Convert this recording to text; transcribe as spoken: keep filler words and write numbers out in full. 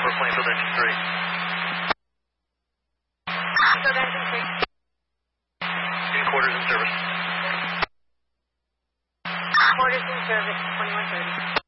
over Plainfield engine three. Plainfield engine three. In quarters in service. Quarters in service, twenty-one thirty.